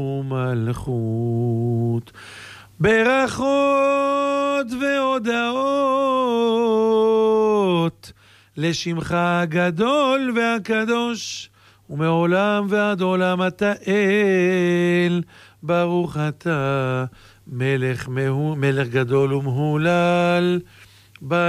ומלכות, ברכות והודאות לשמך הגדול והקדוש, ומעולם ועד עולם אתה אל. ברוך אתה מלך גדול ומהולל,